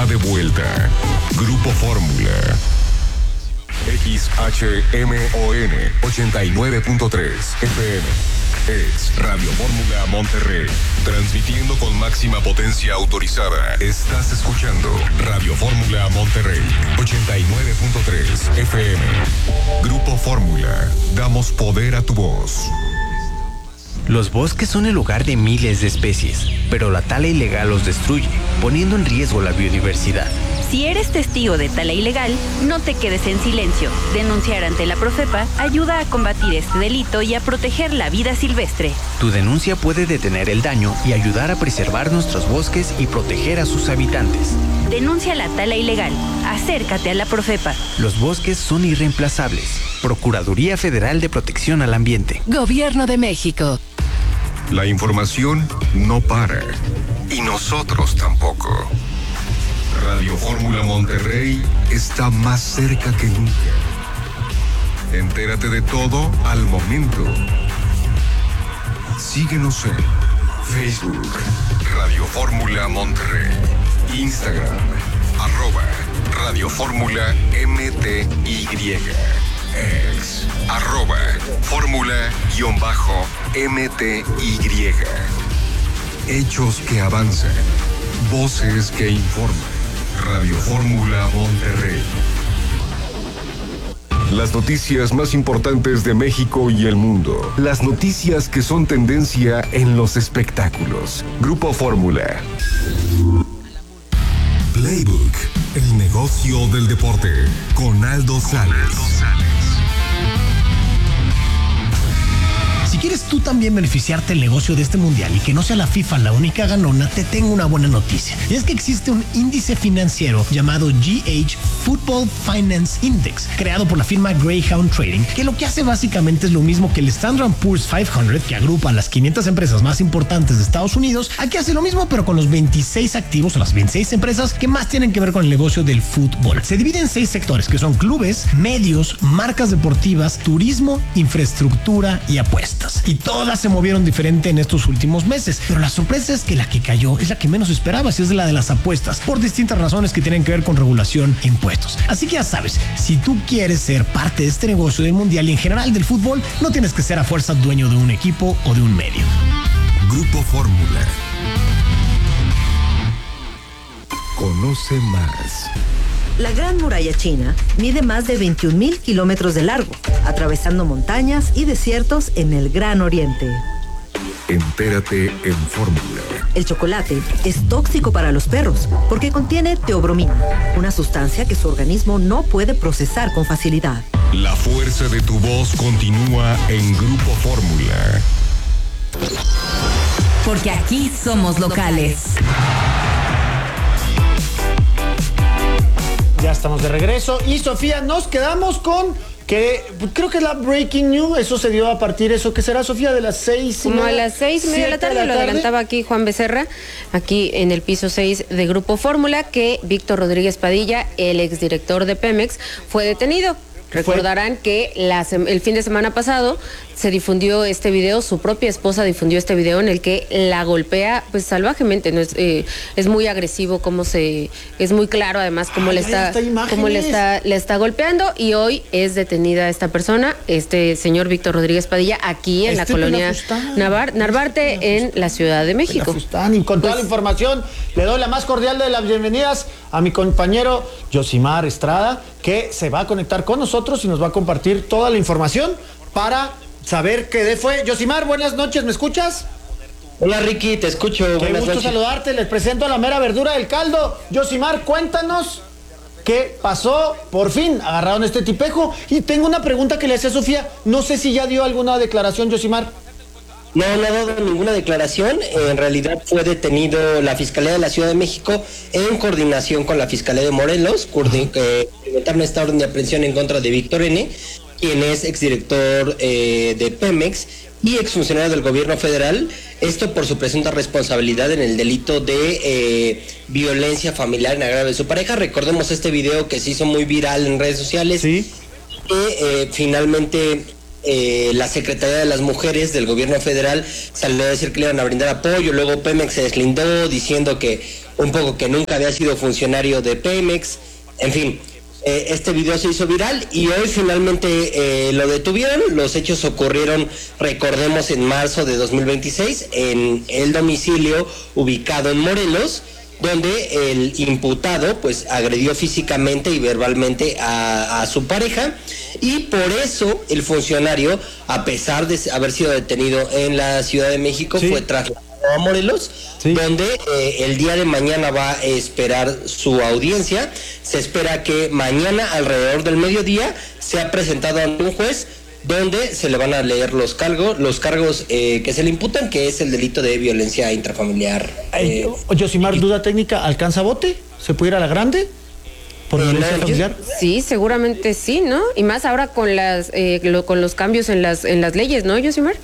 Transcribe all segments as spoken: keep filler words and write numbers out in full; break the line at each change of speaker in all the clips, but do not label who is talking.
está de vuelta. Grupo Fórmula. X H M O N ochenta y nueve punto tres F M. Es Radio Fórmula Monterrey. Transmitiendo con máxima potencia autorizada. Estás escuchando Radio Fórmula Monterrey ochenta y nueve punto tres F M. Grupo Fórmula. Damos poder a tu voz.
Los bosques son el hogar de miles de especies, pero la tala ilegal los destruye, poniendo en riesgo la biodiversidad.
Si eres testigo de tala ilegal, no te quedes en silencio. Denunciar ante la Profepa ayuda a combatir este delito y a proteger la vida silvestre.
Tu denuncia puede detener el daño y ayudar a preservar nuestros bosques y proteger a sus habitantes.
Denuncia la tala ilegal. Acércate a la Profepa.
Los bosques son irreemplazables. Procuraduría Federal de Protección al Ambiente.
Gobierno de México.
La información no para. Y nosotros tampoco. Radio Fórmula Monterrey está más cerca que nunca. Entérate de todo al momento. Síguenos en Facebook, Radio Fórmula Monterrey, Instagram, arroba Radio Fórmula M T Y, ex, arroba Fórmula-M T Y. Hechos que avanzan, voces que informan. Radio Fórmula Monterrey. Las noticias más importantes de México y el mundo. Las noticias que son tendencia en los espectáculos. Grupo Fórmula. Playbook, el negocio del deporte. Con Aldo Sales.
Si quieres tú también beneficiarte del negocio de este mundial y que no sea la FIFA la única ganona, te tengo una buena noticia. Y es que existe un índice financiero llamado G H Football Finance Index, creado por la firma Greyhound Trading, que lo que hace básicamente es lo mismo que el Standard and Poor's quinientos, que agrupa a las quinientas empresas más importantes de Estados Unidos. Aquí hace lo mismo, pero con los veintiséis activos o las veintiséis empresas que más tienen que ver con el negocio del fútbol. Se divide en seis sectores, que son clubes, medios, marcas deportivas, turismo, infraestructura y apuestas. Y todas se movieron diferente en estos últimos meses, pero la sorpresa es que la que cayó es la que menos esperabas, y es la de las apuestas, por distintas razones que tienen que ver con regulación e impuestos. Así que ya sabes, si tú quieres ser parte de este negocio del mundial y en general del fútbol, no tienes que ser a fuerza dueño de un equipo o de un medio.
Grupo Fórmula. Conoce más.
La Gran Muralla China mide más de veintiún mil kilómetros de largo, atravesando montañas y desiertos en el Gran Oriente.
Entérate en Fórmula.
El chocolate es tóxico para los perros porque contiene teobromina, una sustancia que su organismo no puede procesar con facilidad.
La fuerza de tu voz continúa en Grupo Fórmula.
Porque aquí somos locales.
Ya estamos de regreso y Sofía, nos quedamos con que creo que es la breaking news. Eso se dio a partir, ¿eso qué será, Sofía? De las seis
Como a las seis y media de la tarde,
la
lo
tarde.
adelantaba aquí Juan Becerra, aquí en el piso seis de Grupo Fórmula, que Víctor Rodríguez Padilla, el exdirector de Pemex, fue detenido. Recordarán que la, el fin de semana pasado se difundió este video, su propia esposa difundió este video en el que la golpea pues salvajemente, no es, eh, es muy agresivo, como se, es muy claro además cómo le está, cómo le está, le está golpeando, y hoy es detenida esta persona, este señor Víctor Rodríguez Padilla, aquí en
este
la colonia Navar, Narvarte, este en la Ciudad de México.
Y con toda pues, la información, le doy la más cordial de las bienvenidas a mi compañero Yosimar Estrada, que se va a conectar con nosotros y nos va a compartir toda la información para saber qué de fue. Yosimar, buenas noches, ¿me escuchas?
Hola Ricky, te escucho.
Qué
buenas
gusto
noches.
saludarte, les presento a la mera verdura del caldo. Yosimar, cuéntanos qué pasó. Por fin agarraron este tipejo. Y tengo una pregunta que le hacía a Sofía, no sé si ya dio alguna declaración, Yosimar.
No, no ha dado ninguna declaración. En realidad fue detenido la Fiscalía de la Ciudad de México en coordinación con la Fiscalía de Morelos, que implementaron esta orden de aprehensión en contra de Víctor N., quien es exdirector eh, de Pemex y exfuncionario del gobierno federal, esto por su presunta responsabilidad en el delito de eh, violencia familiar en agravio de su pareja. Recordemos este video que se hizo muy viral en redes sociales, ¿sí? que eh, finalmente... Eh, la Secretaría de las Mujeres del gobierno federal salió a decir que le iban a brindar apoyo, luego Pemex se deslindó diciendo que un poco que nunca había sido funcionario de Pemex, en fin. Eh, este video se hizo viral y hoy finalmente eh, lo detuvieron. Los hechos ocurrieron, recordemos, en marzo de dos mil veintiséis en el domicilio ubicado en Morelos, donde el imputado pues agredió físicamente y verbalmente a, a su pareja, y por eso el funcionario, a pesar de haber sido detenido en la Ciudad de México, sí, fue trasladado a Morelos, sí, donde eh, el día de mañana va a esperar su audiencia. Se espera que mañana alrededor del mediodía sea presentado ante un juez, donde se le van a leer los cargos, los cargos eh, que se le imputan, que es el delito de violencia intrafamiliar. Eh,
Yosimar, duda técnica, ¿alcanza bote? ¿Se puede ir a la grande? ¿Por
eh,
violencia
no,
familiar?
Sí, seguramente sí, ¿no? Y más ahora con las eh, lo, con los cambios en las en las leyes, ¿no, Yosimar?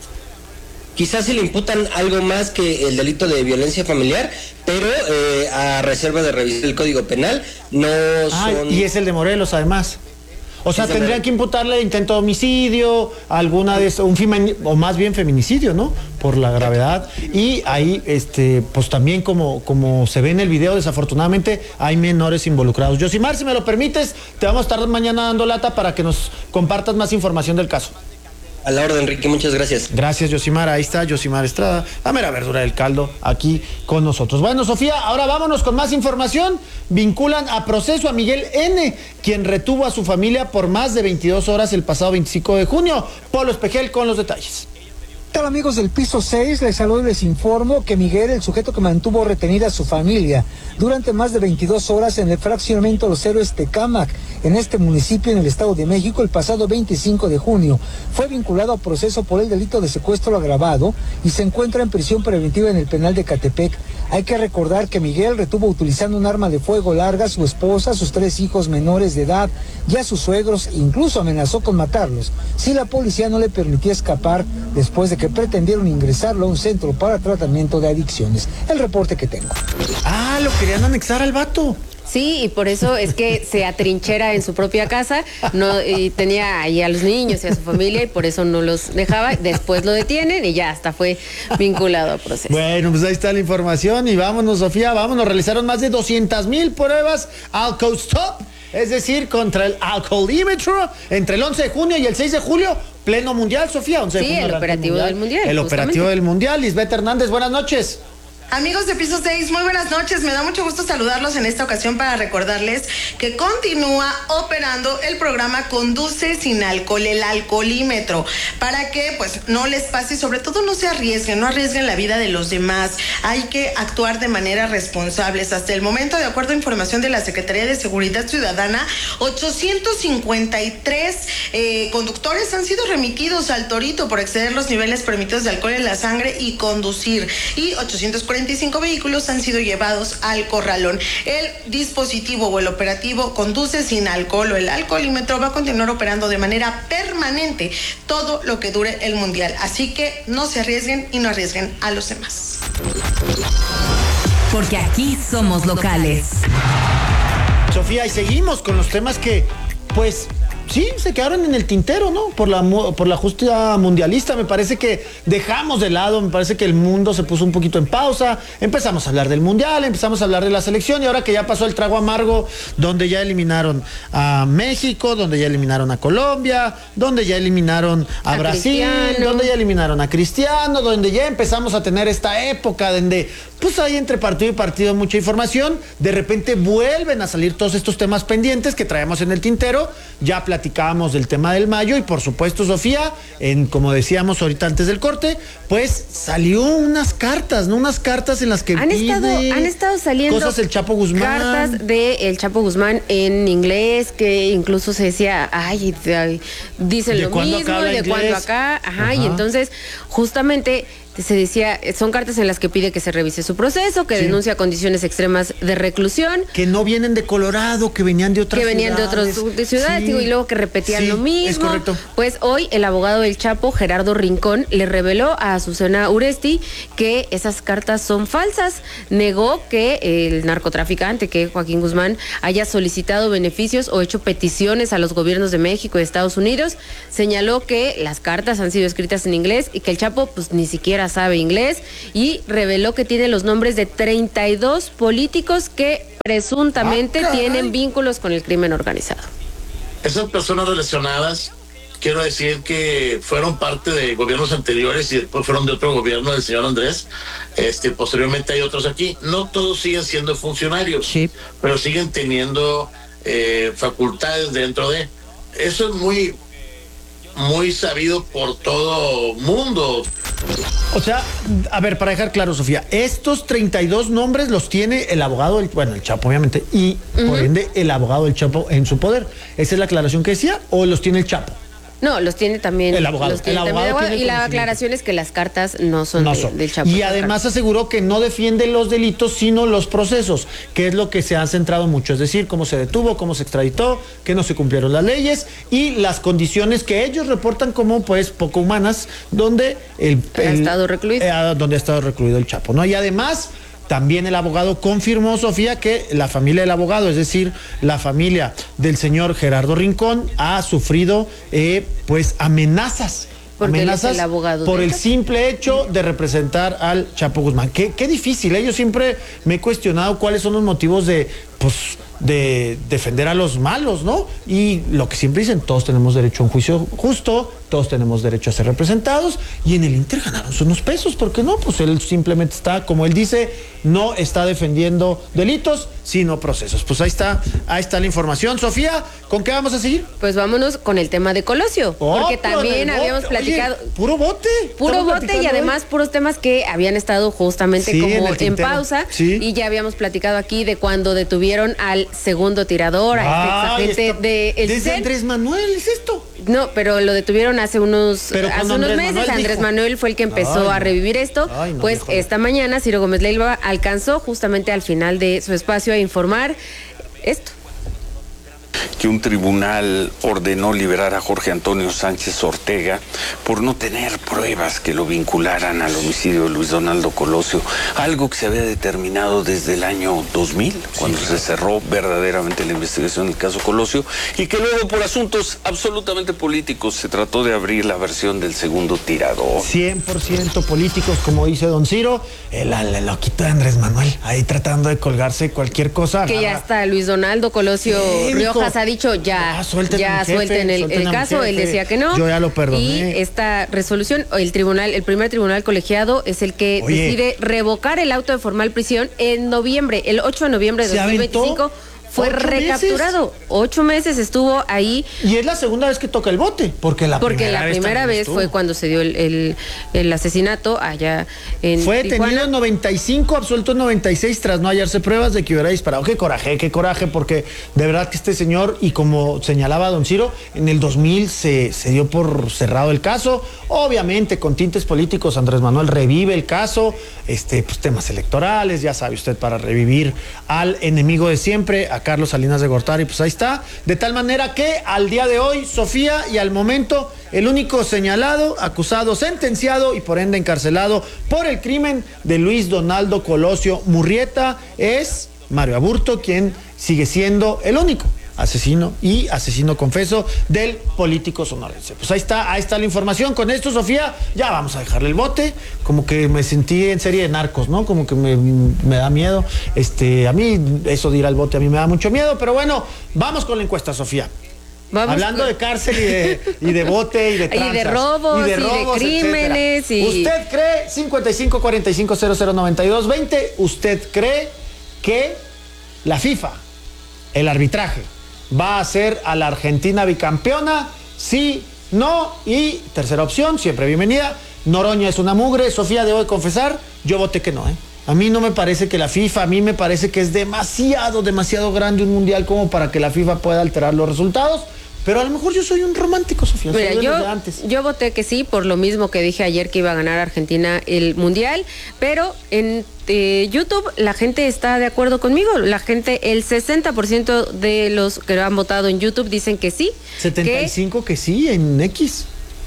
Quizás se le imputan algo más que el delito de violencia familiar, pero eh, a reserva de revisar el Código Penal, no
ah,
son...
Y es el de Morelos, además. O sea, tendrían que imputarle intento de homicidio, alguna de un femin, o más bien feminicidio, ¿no? Por la gravedad. Y ahí, este, pues también como, como se ve en el video, desafortunadamente hay menores involucrados. Yosimar, si me lo permites, te vamos a estar mañana dando lata para que nos compartas más información del caso.
A la orden, Enrique, muchas gracias.
Gracias, Yosimar. Ahí está Yosimar Estrada, la mera verdura del caldo, aquí con nosotros. Bueno, Sofía, ahora vámonos con más información. Vinculan a proceso a Miguel N., quien retuvo a su familia por más de veintidós horas el pasado veinticinco de junio. Polo Espejel con los detalles.
¿Qué tal, amigos del piso seis? Les saludo y les informo que Miguel, el sujeto que mantuvo retenida a su familia durante más de veintidós horas en el fraccionamiento Los Héroes Tecámac, en este municipio en el Estado de México, el pasado veinticinco de junio, fue vinculado a proceso por el delito de secuestro agravado y se encuentra en prisión preventiva en el penal de Catepec. Hay que recordar que Miguel retuvo utilizando un arma de fuego larga a su esposa, a sus tres hijos menores de edad y a sus suegros, incluso amenazó con matarlos si la policía no le permitía escapar, después de que pretendieron ingresarlo a un centro para tratamiento de adicciones. El reporte que tengo.
Ah, lo querían anexar al vato.
Sí, y por eso es que se atrinchera en su propia casa, no, y tenía ahí a los niños y a su familia, y por eso no los dejaba. Después lo detienen y ya hasta fue vinculado a proceso.
Bueno, pues ahí está la información y vámonos, Sofía, vámonos. Realizaron más de doscientas mil pruebas Alcostop, es decir, contra el alcoholímetro, entre el once de junio y el seis de julio, pleno mundial, Sofía. once de
sí,
junio,
el operativo mundial, del mundial.
El justamente. operativo del mundial. Lisbeth Hernández, buenas noches.
Amigos de Piso seis, muy buenas noches. Me da mucho gusto saludarlos en esta ocasión para recordarles que continúa operando el programa Conduce Sin Alcohol, el alcoholímetro, para que pues no les pase y sobre todo no se arriesguen, no arriesguen la vida de los demás. Hay que actuar de manera responsable. Hasta el momento, de acuerdo a información de la Secretaría de Seguridad Ciudadana, ochocientos cincuenta y tres eh, conductores han sido remitidos al Torito por exceder los niveles permitidos de alcohol en la sangre y conducir, y ochocientos cuarenta y cinco vehículos han sido llevados al corralón. El dispositivo o el operativo Conduce Sin Alcohol o el alcoholímetro va a continuar operando de manera permanente todo lo que dure el mundial. Así que no se arriesguen y no arriesguen a los demás.
Porque aquí somos locales.
Sofía, y seguimos con los temas que, pues, sí, se quedaron en el tintero, ¿no? Por la, por la justicia mundialista. Me parece que dejamos de lado, me parece que el mundo se puso un poquito en pausa. Empezamos a hablar del mundial, empezamos a hablar de la selección, y ahora que ya pasó el trago amargo, donde ya eliminaron a México, donde ya eliminaron a Colombia, donde ya eliminaron a, a Brasil, Cristiano. donde ya eliminaron a Cristiano, donde ya empezamos a tener esta época donde pues hay entre partido y partido mucha información, de repente vuelven a salir todos estos temas pendientes que traemos en el tintero. Ya platicábamos del tema del Mayo y por supuesto, Sofía, en, como decíamos ahorita antes del corte, pues salió unas cartas, ¿no? Unas cartas en las que
han
pide
estado han estado saliendo
cosas del Chapo Guzmán.
Cartas de el Chapo Guzmán en inglés, que incluso se decía, ay, dicen lo mismo, de cuando acá, ajá, ajá, y entonces justamente se decía, son cartas en las que pide que se revise su proceso, que sí. denuncia condiciones extremas de reclusión.
Que no vienen de Colorado, que venían de otras
Que venían
ciudades.
de otras de ciudades, sí. digo, y luego que repetían
sí,
lo mismo.
Es correcto.
Pues hoy el abogado del Chapo, Gerardo Rincón, le reveló a Azucena Uresti que esas cartas son falsas. Negó que el narcotraficante, que Joaquín Guzmán, haya solicitado beneficios o hecho peticiones a los gobiernos de México y Estados Unidos. Señaló que las cartas han sido escritas en inglés y que el Chapo pues ni siquiera siquiera sabe inglés, y reveló que tiene los nombres de treinta y dos políticos que presuntamente ah, tienen vínculos con el crimen organizado.
Esas personas relacionadas, quiero decir que fueron parte de gobiernos anteriores y después fueron de otro gobierno del señor Andrés. Este, posteriormente hay otros aquí. No todos siguen siendo funcionarios, sí, pero siguen teniendo eh, facultades dentro de. Eso es muy, muy sabido por todo mundo.
O sea, a ver, para dejar claro, Sofía, estos treinta y dos nombres los tiene el abogado, del, bueno, el Chapo, obviamente, y uh-huh. por ende el abogado del Chapo en su poder. ¿Esa es la aclaración que decía o los tiene el Chapo?
No, los tiene también
el abogado.
Los tiene
el
también
abogado
abogado, y la aclaración es que las cartas no son,
no
de,
son.
del Chapo.
Y además
cartas.
aseguró que no defiende los delitos, sino los procesos, que es lo que se ha centrado mucho, es decir, cómo se detuvo, cómo se extraditó, que no se cumplieron las leyes y las condiciones que ellos reportan como pues poco humanas, donde el, el
ha estado recluido.
Eh, donde ha estado recluido el Chapo, ¿no? Y además también el abogado confirmó, Sofía, que la familia del abogado, es decir, la familia del señor Gerardo Rincón, ha sufrido eh, pues amenazas.
Porque
amenazas
él es el abogado
por
de
el
Chapo.
simple hecho de representar al Chapo Guzmán. Qué, qué difícil, ¿eh? Yo siempre me he cuestionado cuáles son los motivos de, pues, de defender a los malos, ¿no? Y lo que siempre dicen, todos tenemos derecho a un juicio justo, todos tenemos derecho a ser representados, y en el Inter ganaron unos pesos, ¿por qué no? Pues él simplemente está, como él dice, no está defendiendo delitos, sino procesos. Pues ahí está, ahí está la información. Sofía, ¿con qué vamos a seguir?
Pues vámonos con el tema de Colosio, oh, porque también habíamos platicado.
Oye, puro bote.
Puro bote y además hoy? puros temas que habían estado justamente sí, como en, en pausa, sí. y ya habíamos platicado aquí de cuando detuvieron al segundo tirador, a este exagente de el
¿Desde C E N. Andrés Manuel es esto?
No, pero lo detuvieron hace unos, hace unos
Andrés
meses.
Manuel
Andrés
dijo.
Manuel fue el que empezó
Ay,
a revivir esto.
Ay, no,
pues
hijo.
esta mañana Ciro Gómez Leiva alcanzó justamente al final de su espacio a informar esto.
Que un tribunal ordenó liberar a Jorge Antonio Sánchez Ortega por no tener pruebas que lo vincularan al homicidio de Luis Donaldo Colosio, algo que se había determinado desde el año dos mil, cuando sí, se cerró verdaderamente la investigación del caso Colosio, y que luego por asuntos absolutamente políticos se trató de abrir la versión del segundo tirador.
cien por ciento políticos, como dice don Ciro, el, el loquito de Andrés Manuel, ahí tratando de colgarse cualquier cosa.
Que ya está Luis Donaldo Colosio sí, Riojas ha dicho ya,
ah, suelten
ya
jefe,
suelten el, el caso, él decía que no.
Yo ya lo perdoné.
Y esta resolución, el tribunal, el primer tribunal colegiado es el que Oye, decide revocar el auto de formal prisión en noviembre, el ocho de noviembre de dos mil veinticinco. Fue recapturado. Meses? Ocho meses estuvo ahí.
Y es la segunda vez que toca el bote, porque la
porque
primera
la
vez
primera vez fue cuando se dio el, el, el asesinato allá en
Fue
Tijuana.
detenido en noventa y cinco, absuelto en noventa y seis tras no hallarse pruebas de que hubiera disparado. Qué coraje, qué coraje, porque de verdad que este señor, y como señalaba don Ciro, en el dos mil se, se dio por cerrado el caso. Obviamente, con tintes políticos, Andrés Manuel revive el caso, este, pues temas electorales, ya sabe usted, para revivir al enemigo de siempre, a Carlos Salinas de Gortari, pues ahí está. De tal manera que al día de hoy, Sofía, y al momento, el único señalado, acusado, sentenciado y por ende encarcelado por el crimen de Luis Donaldo Colosio Murrieta es Mario Aburto, quien sigue siendo el único asesino y asesino confeso del político sonorense. Pues ahí está, ahí está la información. Con esto, Sofía, ya vamos a dejarle el bote. Como que me sentí en serie de Narcos, ¿no? Como que me, me da miedo. Este, a mí, eso de ir al bote a mí me da mucho miedo, pero bueno, vamos con la encuesta, Sofía.
Vamos
Hablando
con...
de cárcel y de, y de bote y de tranzas.
Y de robos, y de, robos, y de crímenes. Y...
¿Usted cree, cincuenta y cinco cuarenta y cinco cero cero noventa y dos veinte, usted cree que la FIFA, el arbitraje, va a hacer a la Argentina bicampeona? Sí, no. Y tercera opción, siempre bienvenida, Noroña es una mugre. Sofía, debo de confesar, yo voté que no, ¿eh? A mí no me parece que la FIFA, a mí me parece que es demasiado, demasiado grande un mundial como para que la FIFA pueda alterar los resultados. Pero a lo mejor yo soy un romántico, Sofía.
Mira, yo, yo voté que sí, por lo mismo que dije ayer que iba a ganar Argentina el Mundial, pero en eh, YouTube la gente está de acuerdo conmigo. La gente, el sesenta por ciento de los que han votado en YouTube dicen que sí.
setenta y cinco que, que sí en X.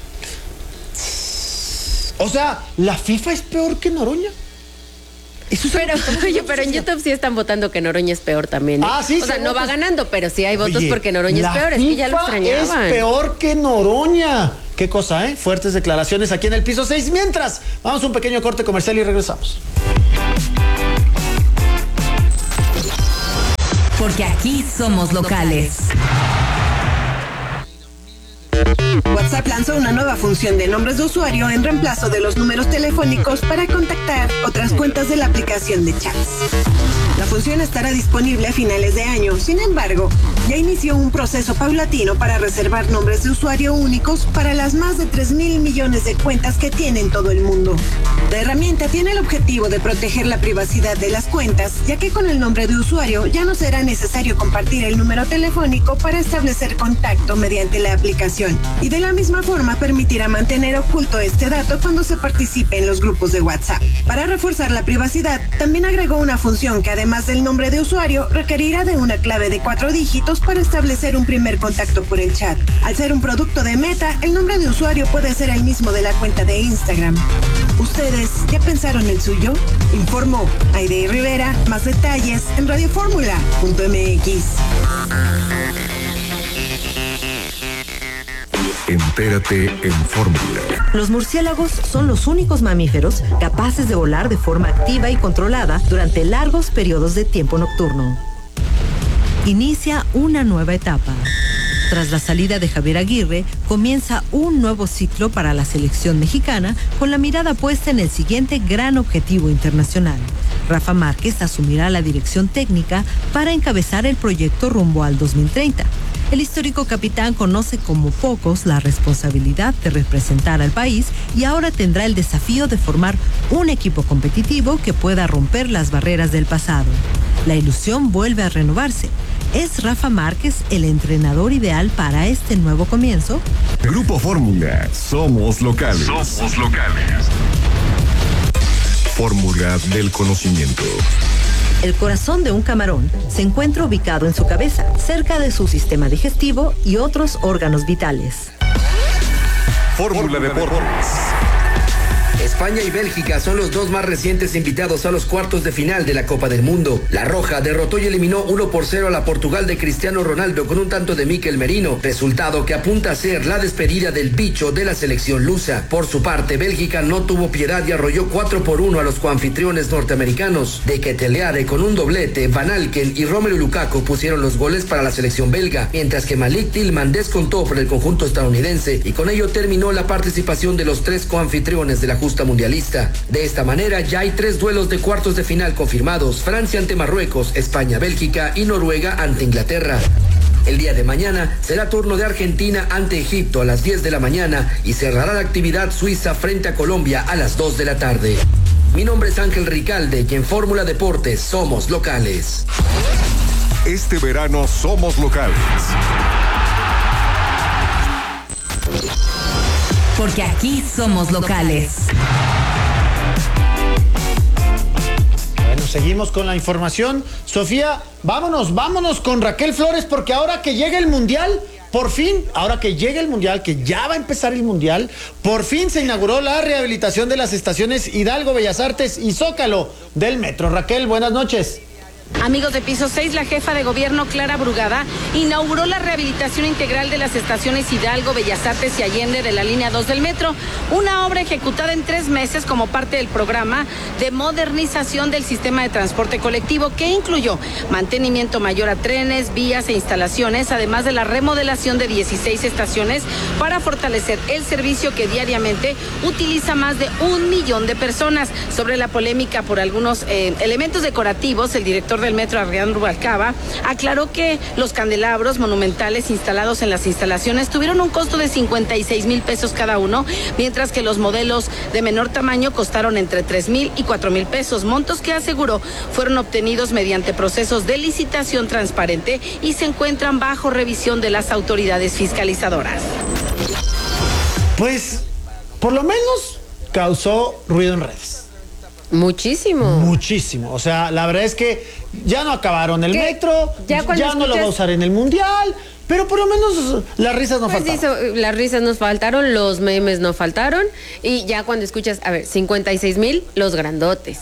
O sea, ¿la FIFA es peor que Noroña?
Eso pero, oye, pero en YouTube sí están votando que Noroña es peor también, ¿eh?
Ah, sí,
o sea, no
votos.
va ganando, pero sí hay votos. Oye, porque Noroña es peor.
Es
que ya lo extrañaban.
Es peor que Noroña. Qué cosa, ¿eh? Fuertes declaraciones aquí en el piso seis. Mientras, vamos a un pequeño corte comercial y regresamos.
Porque aquí somos locales.
WhatsApp lanzó una nueva función de nombres de usuario en reemplazo de los números telefónicos para contactar otras cuentas de la aplicación de chats. La función estará disponible a finales de año. Sin embargo, ya inició un proceso paulatino para reservar nombres de usuario únicos para las más de tres mil millones de cuentas que tiene en todo el mundo. La herramienta tiene el objetivo de proteger la privacidad de las cuentas, ya que con el nombre de usuario ya no será necesario compartir el número telefónico para establecer contacto mediante la aplicación. Y de la misma forma permitirá mantener oculto este dato cuando se participe en los grupos de WhatsApp. Para reforzar la privacidad, también agregó una función que además del nombre de usuario requerirá de una clave de cuatro dígitos para establecer un primer contacto por el chat. Al ser un producto de Meta, el nombre de usuario puede ser el mismo de la cuenta de Instagram. ¿Ustedes ya pensaron el suyo? Informó Aide Rivera. Más detalles en radio fórmula punto m x.
Entérate en Fórmula.
Los murciélagos son los únicos mamíferos capaces de volar de forma activa y controlada durante largos periodos de tiempo nocturno. Inicia una nueva etapa. Tras la salida de Javier Aguirre, comienza un nuevo ciclo para la selección mexicana con la mirada puesta en el siguiente gran objetivo internacional. Rafa Márquez asumirá la dirección técnica para encabezar el proyecto rumbo al dos mil treinta. El histórico capitán conoce como pocos la responsabilidad de representar al país y ahora tendrá el desafío de formar un equipo competitivo que pueda romper las barreras del pasado. La ilusión vuelve a renovarse. ¿Es Rafa Márquez el entrenador ideal para este nuevo comienzo?
Grupo Fórmula, somos locales. Somos locales. Fórmula del conocimiento.
El corazón de un camarón se encuentra ubicado en su cabeza, cerca de su sistema digestivo y otros órganos vitales.
Fórmula Deportes.
España y Bélgica son los dos más recientes invitados a los cuartos de final de la Copa del Mundo. La Roja derrotó y eliminó uno por cero a la Portugal de Cristiano Ronaldo con un tanto de Mikel Merino, resultado que apunta a ser la despedida del bicho de la selección lusa. Por su parte, Bélgica no tuvo piedad y arrolló cuatro por uno a los coanfitriones norteamericanos. De Ketelaere con un doblete, Van Alken y Romelu Lukaku pusieron los goles para la selección belga, mientras que Malik Tillman descontó por el conjunto estadounidense y con ello terminó la participación de los tres coanfitriones de la justa mundialista. De esta manera ya hay tres duelos de cuartos de final confirmados: Francia ante Marruecos, España, Bélgica y Noruega ante Inglaterra. El día de mañana será turno de Argentina ante Egipto a las diez de la mañana y cerrará la actividad Suiza frente a Colombia a las dos de la tarde. Mi nombre es Ángel Ricalde y en Fórmula Deportes somos locales.
Este verano somos locales.
Porque aquí somos locales.
Bueno, seguimos con la información. Sofía, vámonos, vámonos con Raquel Flores, porque ahora que llega el Mundial, por fin, ahora que llega el Mundial, que ya va a empezar el Mundial, por fin se inauguró la rehabilitación de las estaciones Hidalgo, Bellas Artes y Zócalo del metro. Raquel, buenas noches.
Amigos de Piso seis, la jefa de gobierno Clara Brugada inauguró la rehabilitación integral de las estaciones Hidalgo, Bellas Artes y Allende de la línea dos del metro, una obra ejecutada en tres meses como parte del programa de modernización del sistema de transporte colectivo que incluyó mantenimiento mayor a trenes, vías e instalaciones, además de la remodelación de dieciséis estaciones para fortalecer el servicio que diariamente utiliza más de un millón de personas. Sobre la polémica por algunos eh, elementos decorativos, el director del metro, Adrián Rubalcaba, aclaró que los candelabros monumentales instalados en las instalaciones tuvieron un costo de cincuenta y seis mil pesos cada uno, mientras que los modelos de menor tamaño costaron entre tres mil y cuatro mil pesos, montos que aseguró fueron obtenidos mediante procesos de licitación transparente y se encuentran bajo revisión de las autoridades fiscalizadoras.
Pues, por lo menos causó ruido en redes.
Muchísimo.
Muchísimo. O sea, la verdad es que ya no acabaron el metro, ya, ya no lo va a usar en el Mundial, pero por lo menos las risas no
pues
faltaron.
Eso, las risas nos faltaron, los memes no faltaron, y ya cuando escuchas, a ver, cincuenta y seis mil, los grandotes.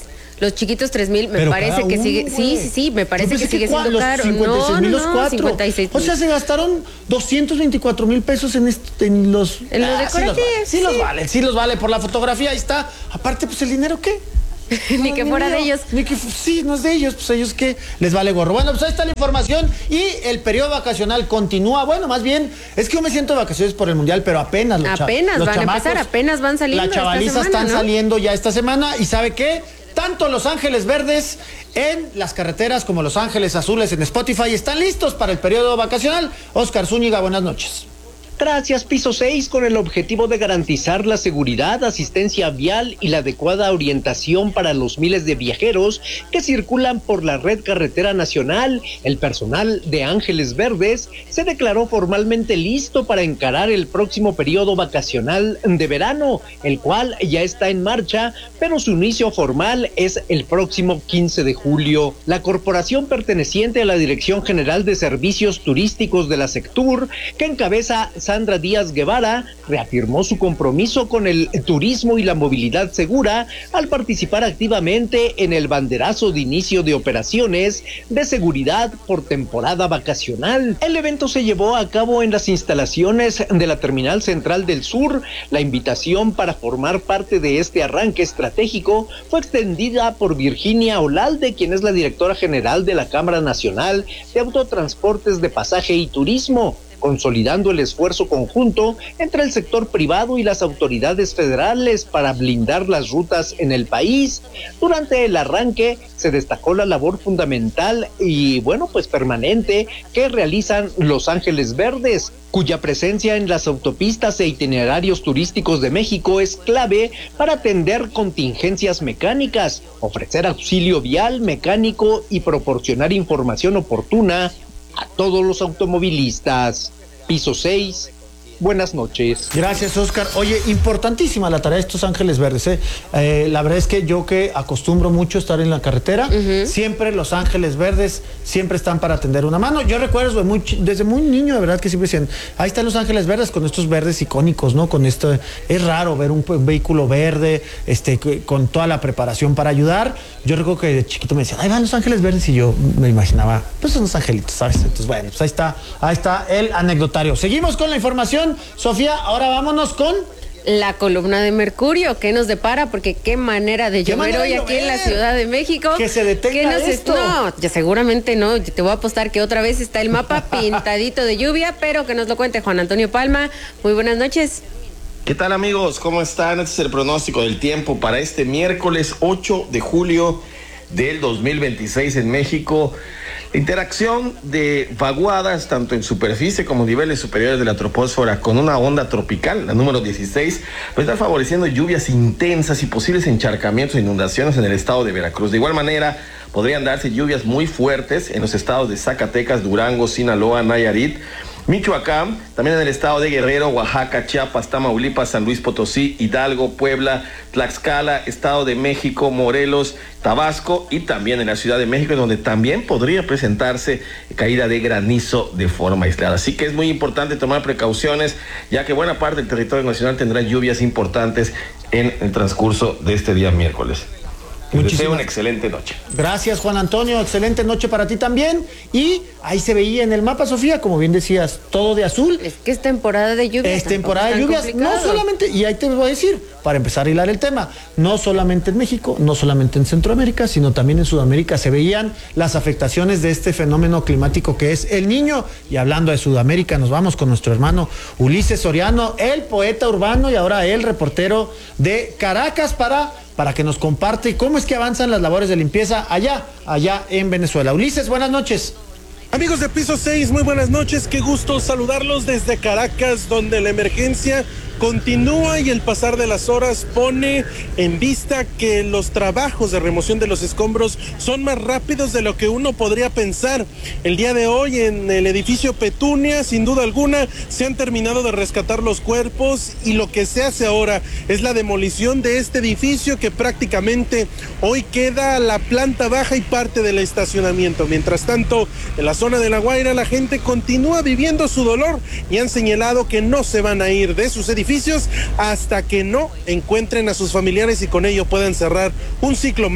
Los chiquitos tres mil, me
Pero
parece
cada
que
uno,
sigue,
güey.
sí, sí, sí, me parece
Yo
que
pensé
sigue
cua-
siendo
los
caro.
cincuenta y seis mil
No,
los
no,
cuatro.
cincuenta y seis
O
mil.
sea, se gastaron doscientos veinticuatro mil pesos en, este, en los...
En los
Ah,
decorativos,
Sí los, vale, sí los
sí.
vale, sí los vale por la fotografía, ahí está. Aparte, pues el dinero, ¿qué?
Ni que fuera de ellos.
Ni que, fu- sí, no es de ellos, pues ellos que les vale gorro. Bueno, pues ahí está la información y el periodo vacacional continúa. Bueno, más bien, es que yo me siento de vacaciones por el Mundial, pero apenas los cha-
Apenas
los
van a
chamacos,
empezar, apenas van saliendo
las
esta
chavalizas
semana,
están
¿no?
saliendo ya esta semana y ¿sabe qué? Tanto Los Ángeles Verdes en las carreteras como Los Ángeles Azules en Spotify están listos para el periodo vacacional. Oscar Zúñiga, buenas noches.
Gracias, Piso seis, con el objetivo de garantizar la seguridad, asistencia vial y la adecuada orientación para los miles de viajeros que circulan por la red carretera nacional. El personal de Ángeles Verdes se declaró formalmente listo para encarar el próximo periodo vacacional de verano, el cual ya está en marcha, pero su inicio formal es el próximo quince de julio. La corporación perteneciente a la Dirección General de Servicios Turísticos de la Sectur, que encabeza Sandra Díaz Guevara, reafirmó su compromiso con el turismo y la movilidad segura al participar activamente en el banderazo de inicio de operaciones de seguridad por temporada vacacional. El evento se llevó a cabo en las instalaciones de la Terminal Central del Sur. La invitación para formar parte de este arranque estratégico fue extendida por Virginia Olalde, quien es la directora general de la Cámara Nacional de Autotransportes de Pasaje y Turismo, consolidando el esfuerzo conjunto entre el sector privado y las autoridades federales para blindar las rutas en el país. Durante el arranque se destacó la labor fundamental y, bueno, pues permanente que realizan Los Ángeles Verdes, cuya presencia en las autopistas e itinerarios turísticos de México es clave para atender contingencias mecánicas, ofrecer auxilio vial, mecánico y proporcionar información oportuna a todos los automovilistas. Piso seis, buenas noches.
Gracias, Oscar. Oye, importantísima la tarea de estos Ángeles Verdes, ¿eh? Eh, la verdad es que yo que acostumbro mucho estar en la carretera, uh-huh. siempre los Ángeles Verdes siempre están para atender una mano. Yo recuerdo desde muy, desde muy niño, de verdad, que siempre decían, ahí están los Ángeles Verdes con estos verdes icónicos, ¿no? Con esto, es raro ver un, un vehículo verde, este, con toda la preparación para ayudar. Yo recuerdo que de chiquito me decían, ahí van los Ángeles Verdes, y yo me imaginaba, pues son los angelitos, ¿sabes? Entonces, bueno, pues ahí está, ahí está el anecdotario. Seguimos con la información. Sofía, ahora vámonos con
la columna de Mercurio. ¿Qué nos depara? Porque qué manera de llover hoy aquí en la Ciudad de México.
Que se detenga esto.
No, ya seguramente no. Te voy a apostar que otra vez está el mapa pintadito de lluvia, pero que nos lo cuente Juan Antonio Palma. Muy buenas noches.
¿Qué tal, amigos? ¿Cómo están? Este es el pronóstico del tiempo para este miércoles ocho de julio del dos mil veintiséis en México. Interacción de vaguadas tanto en superficie como niveles superiores de la troposfera con una onda tropical, la número dieciséis, pues está favoreciendo lluvias intensas y posibles encharcamientos e inundaciones en el estado de Veracruz. De igual manera, podrían darse lluvias muy fuertes en los estados de Zacatecas, Durango, Sinaloa, Nayarit, Michoacán, también en el estado de Guerrero, Oaxaca, Chiapas, Tamaulipas, San Luis Potosí, Hidalgo, Puebla, Tlaxcala, Estado de México, Morelos, Tabasco y también en la Ciudad de México, donde también podría presentarse caída de granizo de forma aislada. Así que es muy importante tomar precauciones, ya que buena parte del territorio nacional tendrá lluvias importantes en el transcurso de este día miércoles. Les deseo una excelente noche.
Gracias, Juan Antonio. Excelente noche para ti también. Y ahí se veía en el mapa, Sofía, como bien decías, todo de azul.
Es que es temporada de lluvias.
Es temporada de lluvias. Complicado. No solamente, y ahí te voy a decir, para empezar a hilar el tema, no solamente en México, no solamente en Centroamérica, sino también en Sudamérica se veían las afectaciones de este fenómeno climático que es el Niño. Y hablando de Sudamérica, nos vamos con nuestro hermano Ulises Soriano, el poeta urbano y ahora el reportero de Caracas para... para que nos comparte cómo es que avanzan las labores de limpieza allá, allá en Venezuela. Ulises, buenas noches.
Amigos de Piso seis, muy buenas noches, qué gusto saludarlos desde Caracas, donde la emergencia continúa y el pasar de las horas pone en vista que los trabajos de remoción de los escombros son más rápidos de lo que uno podría pensar. El día de hoy en el edificio Petunia, sin duda alguna, se han terminado de rescatar los cuerpos y lo que se hace ahora es la demolición de este edificio que prácticamente hoy queda la planta baja y parte del estacionamiento. Mientras tanto, en la zona de La Guaira la gente continúa viviendo su dolor y han señalado que no se van a ir de sus edificios hasta que no encuentren a sus familiares y con ello puedan cerrar un ciclo más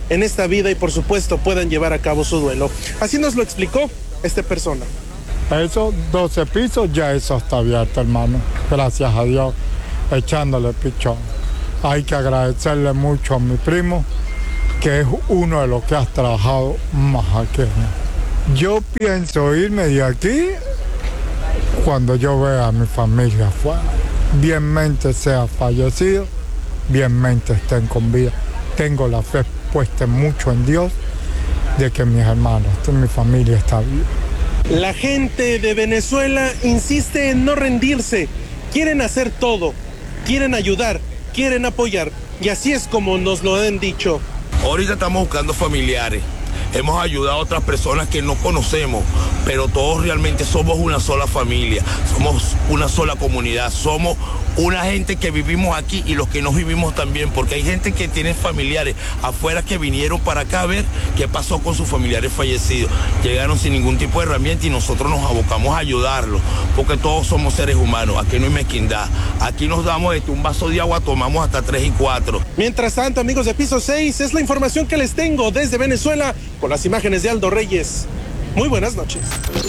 en esta vida y por supuesto puedan llevar a cabo su duelo. Así nos lo explicó esta persona.
Eso, doce pisos, ya eso está abierto, hermano. Gracias a Dios, echándole pichón. Hay que agradecerle mucho a mi primo, que es uno de los que has trabajado más aquí. Yo pienso irme de aquí cuando yo vea a mi familia afuera. Bienmente sea fallecido, bienmente estén con vida. Tengo la fe puesta mucho en Dios de que mis hermanos, mi familia está viva.
La gente de Venezuela insiste en no rendirse, quieren hacer todo, quieren ayudar, quieren apoyar, y así es como nos lo han dicho.
Ahorita estamos buscando familiares, hemos ayudado a otras personas que no conocemos, pero todos realmente somos una sola familia, somos una sola comunidad, somos una gente que vivimos aquí y los que no vivimos también, porque hay gente que tiene familiares afuera que vinieron para acá a ver qué pasó con sus familiares fallecidos. Llegaron sin ningún tipo de herramienta y nosotros nos abocamos a ayudarlos, porque todos somos seres humanos, aquí no hay mezquindad, aquí nos damos este, un vaso de agua, tomamos hasta tres y cuatro.
Mientras tanto, amigos de Piso seis, es la información que les tengo desde Venezuela con las imágenes de Aldo Reyes. Muy buenas noches.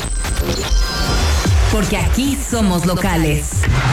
Porque aquí somos locales.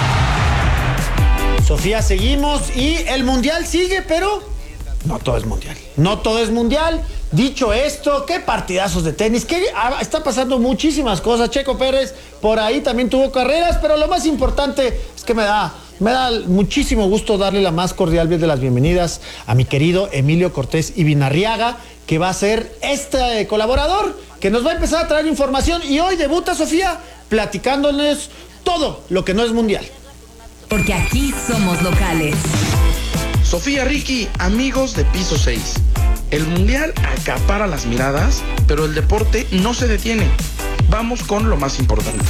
Sofía, seguimos y el mundial sigue, pero no todo es mundial. No todo es mundial. Dicho esto, qué partidazos de tenis, que está pasando muchísimas cosas. Checo Pérez por ahí también tuvo carreras, pero lo más importante es que me da, me da muchísimo gusto darle la más cordial de las bienvenidas a mi querido Emilio Cortés Ibinarriaga, que va a ser este colaborador que nos va a empezar a traer información y hoy debuta, Sofía, platicándoles todo lo que no es mundial.
Porque aquí somos locales.
Sofía, Ricky, amigos de Piso seis. El mundial acapara las miradas, pero el deporte no se detiene. Vamos con lo más importante.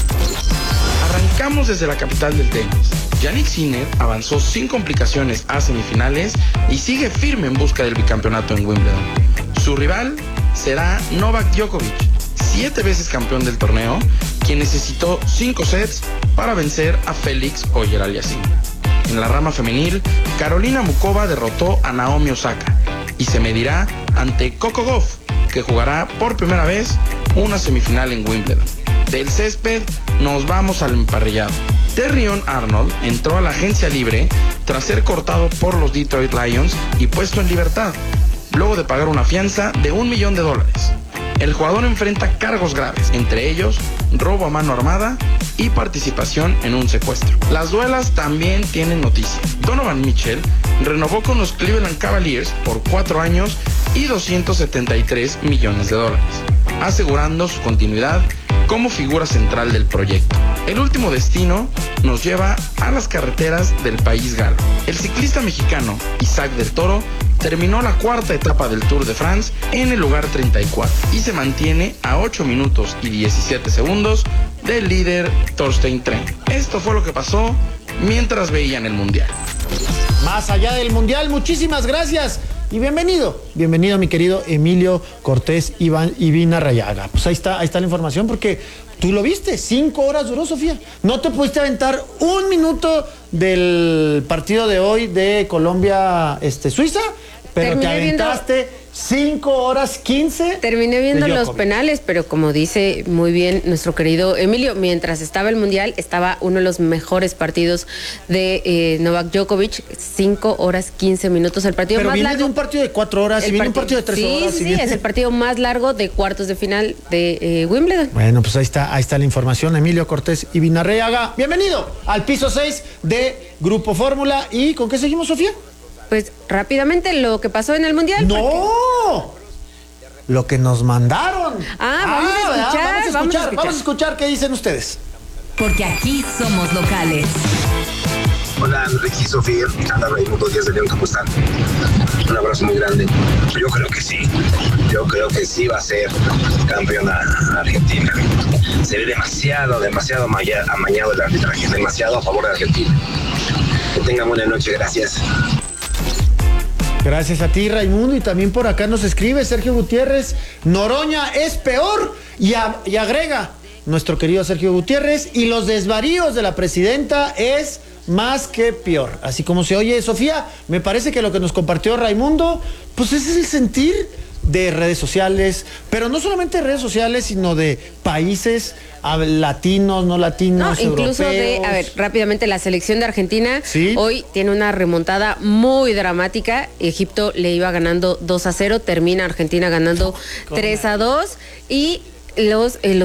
Arrancamos desde la capital del tenis. Jannik Sinner avanzó sin complicaciones a semifinales y sigue firme en busca del bicampeonato en Wimbledon. Su rival será Novak Djokovic, siete veces campeón del torneo, quien necesitó cinco sets para vencer a Félix Auger-Aliassime. En la rama femenil, Carolina Muchova derrotó a Naomi Osaka y se medirá ante Coco Gauff, que jugará por primera vez una semifinal en Wimbledon. Del césped nos vamos al emparrillado. Terrion Arnold entró a la agencia libre tras ser cortado por los Detroit Lions y puesto en libertad, luego de pagar una fianza de un millón de dólares. El jugador enfrenta cargos graves, entre ellos robo a mano armada y participación en un secuestro. Las duelas también tienen noticia. Donovan Mitchell renovó con los Cleveland Cavaliers por cuatro años y doscientos setenta y tres millones de dólares, asegurando su continuidad como figura central del proyecto. El último destino nos lleva a las carreteras del país galo. El ciclista mexicano Isaac del Toro terminó la cuarta etapa del Tour de France en el lugar treinta y cuatro y se mantiene a ocho minutos y diecisiete segundos del líder Thorstein Tren. Esto fue lo que pasó mientras veían el mundial.
Más allá del mundial, muchísimas gracias y bienvenido, bienvenido mi querido Emilio Cortés Iván Ibinarriaga. Pues ahí está, ahí está la información porque tú lo viste, cinco horas duró, Sofía. No te pudiste aventar un minuto del partido de hoy de Colombia, este, Suiza, pero Terminé te aventaste viendo... cinco horas quince.
Terminé viendo los penales, pero como dice muy bien nuestro querido Emilio, mientras estaba el Mundial, estaba uno de los mejores partidos de eh, Novak Djokovic, cinco horas quince minutos. El partido
pero
más
viene
largo.
de un partido de cuatro horas, y viene
partido,
un partido de tres
sí,
horas.
Sí, sí,
viene...
es el partido más largo de cuartos de final de eh, Wimbledon.
Bueno, pues ahí está, ahí está la información. Emilio Cortés Ibinarriaga, bienvenido al piso seis de Grupo Fórmula. ¿Y con qué seguimos, Sofía?
Pues rápidamente lo que pasó en el Mundial.
¡No!
Porque...
Lo que nos mandaron.
Ah, vamos ah, a escuchar,
vamos a escuchar,
vamos a escuchar.
Vamos a escuchar qué dicen ustedes.
Porque aquí somos locales.
Hola, Ricky, Sofía, Ana Raimundo Díaz de León, ¿cómo están? Un abrazo muy grande. Yo creo que sí. Yo creo que sí va a ser campeona Argentina. Se ve demasiado, demasiado amañado el arbitraje, demasiado a favor de Argentina. Que tengan buena noche, gracias.
Gracias a ti, Raimundo, y también por acá nos escribe Sergio Gutiérrez, Noroña es peor, y, a, y agrega, nuestro querido Sergio Gutiérrez, y los desvaríos de la presidenta es más que peor. Así como se oye, Sofía, me parece que lo que nos compartió Raimundo, pues ese es el sentir de redes sociales, pero no solamente de redes sociales, sino de países latinos, no latinos,
no, incluso
europeos.
de, a ver, rápidamente, la selección de Argentina
¿Sí?
hoy tiene una remontada muy dramática. Egipto le iba ganando dos a cero, termina Argentina ganando tres a dos, y los, eh, los